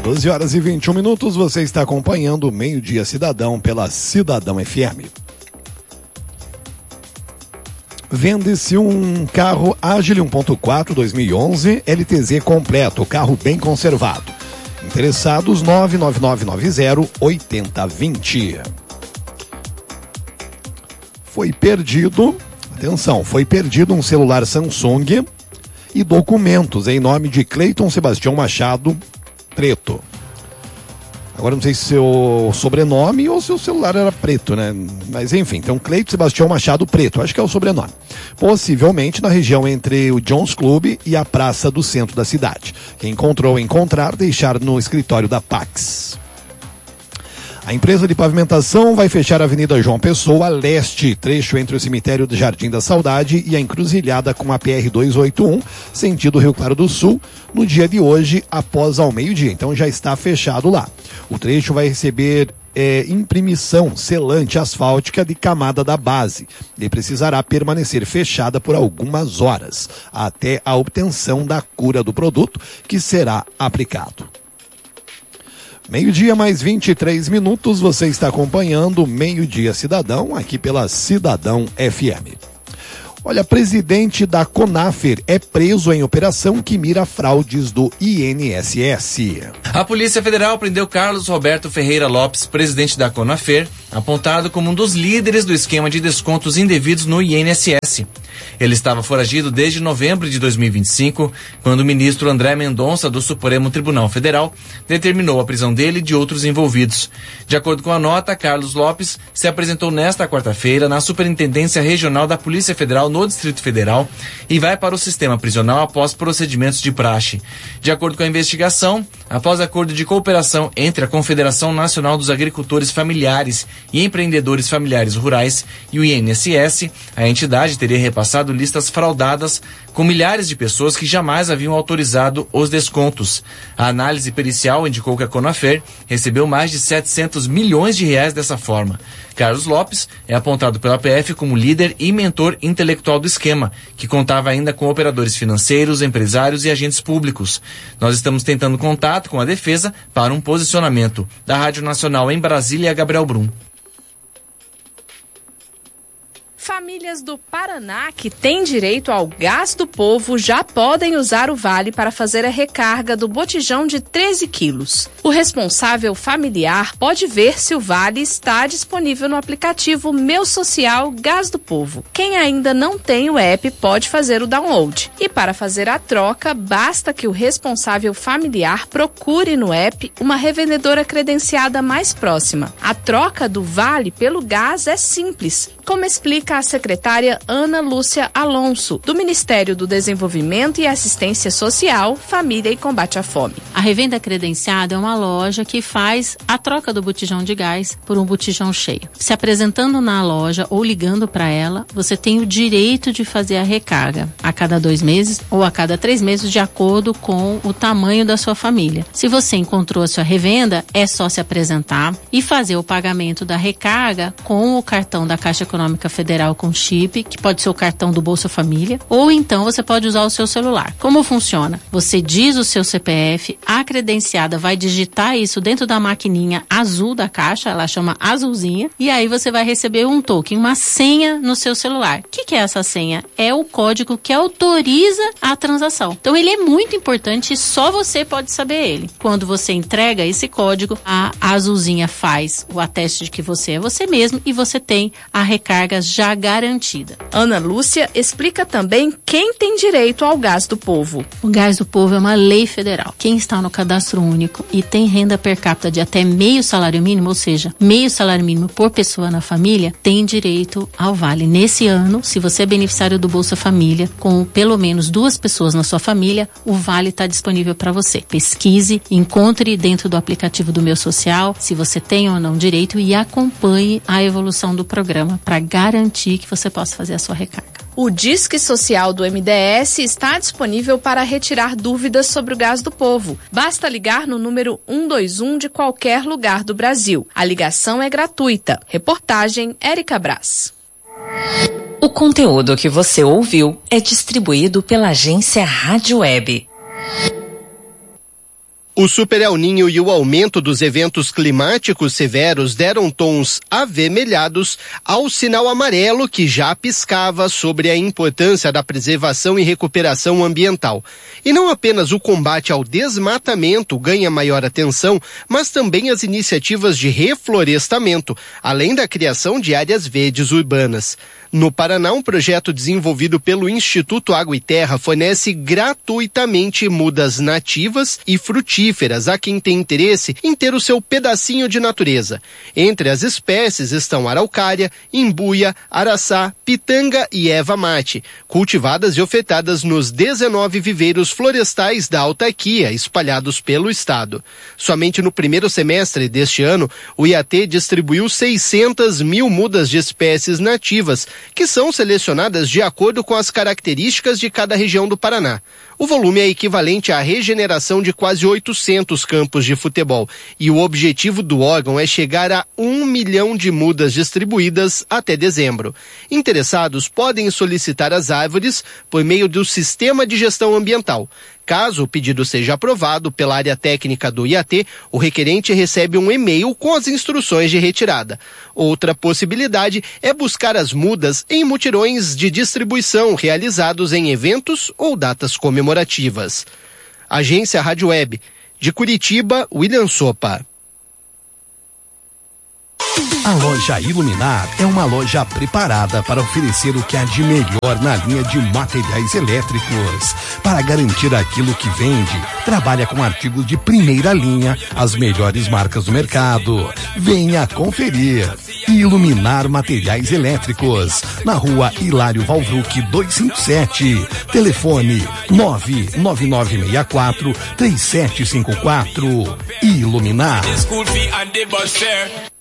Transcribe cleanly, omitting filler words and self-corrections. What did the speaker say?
12h21, você está acompanhando o Meio-Dia Cidadão pela Cidadão FM. Vende-se um carro Agile 1.4 2011 LTZ completo, carro bem conservado. Interessados 99990-8020. Foi perdido um celular Samsung e documentos em nome de Cleiton Sebastião Machado Preto. Agora não sei se seu sobrenome ou seu celular era preto, né? Mas enfim, então Cleiton Sebastião Machado Preto, acho que é o sobrenome. Possivelmente na região entre o Jones Club e a praça do centro da cidade. Quem encontrar, deixar no escritório da Pax. A empresa de pavimentação vai fechar a Avenida João Pessoa, leste, trecho entre o cemitério do Jardim da Saudade e a encruzilhada com a PR-281, sentido Rio Claro do Sul, no dia de hoje, após ao meio-dia. Então já está fechado lá. O trecho vai receber imprimição selante asfáltica de camada da base e precisará permanecer fechada por algumas horas, até a obtenção da cura do produto, que será aplicado. Meio-dia mais 23 minutos, você está acompanhando o Meio-Dia Cidadão, aqui pela Cidadão FM. Olha, presidente da CONAFER é preso em operação que mira fraudes do INSS. A Polícia Federal prendeu Carlos Roberto Ferreira Lopes, presidente da CONAFER, apontado como um dos líderes do esquema de descontos indevidos no INSS. Ele estava foragido desde novembro de 2025, quando o ministro André Mendonça, do Supremo Tribunal Federal, determinou a prisão dele e de outros envolvidos. De acordo com a nota, Carlos Lopes se apresentou nesta quarta-feira na Superintendência Regional da Polícia Federal no Distrito Federal e vai para o sistema prisional após procedimentos de praxe. De acordo com a investigação, após acordo de cooperação entre a Confederação Nacional dos Agricultores Familiares e Empreendedores Familiares Rurais e o INSS, a entidade teria repassado listas fraudadas com milhares de pessoas que jamais haviam autorizado os descontos. A análise pericial indicou que a CONAFER recebeu mais de 700 milhões de reais dessa forma. Carlos Lopes é apontado pela PF como líder e mentor intelectual do esquema, que contava ainda com operadores financeiros, empresários e agentes públicos. Nós estamos tentando contato com a defesa para um posicionamento. Da Rádio Nacional em Brasília, Gabriel Brum. Famílias do Paraná que têm direito ao gás do povo já podem usar o vale para fazer a recarga do botijão de 13 quilos. O responsável familiar pode ver se o vale está disponível no aplicativo Meu Social Gás do Povo. Quem ainda não tem o app pode fazer o download. E para fazer a troca, basta que o responsável familiar procure no app uma revendedora credenciada mais próxima. A troca do vale pelo gás é simples, como explica a secretária Ana Lúcia Alonso, do Ministério do Desenvolvimento e Assistência Social, Família e Combate à Fome. A revenda credenciada é uma loja que faz a troca do botijão de gás por um botijão cheio. Se apresentando na loja ou ligando para ela, você tem o direito de fazer a recarga a cada 2 meses ou a cada 3 meses, de acordo com o tamanho da sua família. Se você encontrou a sua revenda, é só se apresentar e fazer o pagamento da recarga com o cartão da Caixa Econômica Federal com chip, que pode ser o cartão do Bolsa Família, ou então você pode usar o seu celular. Como funciona? Você diz o seu CPF, a credenciada vai digitar isso dentro da maquininha azul da caixa, ela chama azulzinha, e aí você vai receber um token, uma senha no seu celular. O que é essa senha? É o código que autoriza a transação. Então ele é muito importante e só você pode saber ele. Quando você entrega esse código, a azulzinha faz o ateste de que você é você mesmo e você tem a recarga já garantida. Ana Lúcia explica também quem tem direito ao gás do povo. O gás do povo é uma lei federal. Quem está no cadastro único e tem renda per capita de até meio salário mínimo, ou seja, meio salário mínimo por pessoa na família, tem direito ao vale. Nesse ano, se você é beneficiário do Bolsa Família, com pelo menos 2 pessoas na sua família, o vale está disponível para você. Pesquise, encontre dentro do aplicativo do Meu Social se você tem ou não direito e acompanhe a evolução do programa para garantir que você possa fazer a sua recarga. O Disque Social do MDS está disponível para retirar dúvidas sobre o gás do povo. Basta ligar no número 121 de qualquer lugar do Brasil. A ligação é gratuita. Reportagem Érica Brás. O conteúdo que você ouviu é distribuído pela agência Rádio Web. O Super El Niño e o aumento dos eventos climáticos severos deram tons avermelhados ao sinal amarelo que já piscava sobre a importância da preservação e recuperação ambiental. E não apenas o combate ao desmatamento ganha maior atenção, mas também as iniciativas de reflorestamento, além da criação de áreas verdes urbanas. No Paraná, um projeto desenvolvido pelo Instituto Água e Terra fornece gratuitamente mudas nativas e frutíferas a quem tem interesse em ter o seu pedacinho de natureza. Entre as espécies estão araucária, imbuia, araçá, pitanga e erva mate, cultivadas e ofertadas nos 19 viveiros florestais da autarquia espalhados pelo estado. Somente no primeiro semestre deste ano, o IAT distribuiu 600 mil mudas de espécies nativas, que são selecionadas de acordo com as características de cada região do Paraná. O volume é equivalente à regeneração de quase 800 campos de futebol e o objetivo do órgão é chegar a 1 milhão de mudas distribuídas até dezembro. Interessados podem solicitar as árvores por meio do Sistema de Gestão Ambiental. Caso o pedido seja aprovado pela área técnica do IAT, o requerente recebe um e-mail com as instruções de retirada. Outra possibilidade é buscar as mudas em mutirões de distribuição realizados em eventos ou datas comemorativas. Agência Rádio Web. De Curitiba, William Sopa. A loja Iluminar é uma loja preparada para oferecer o que há de melhor na linha de materiais elétricos. Para garantir aquilo que vende, trabalha com artigos de primeira linha, as melhores marcas do mercado. Venha conferir. Iluminar Materiais Elétricos, na rua Hilário Valvruc 257. Telefone 99964-3754. Iluminar.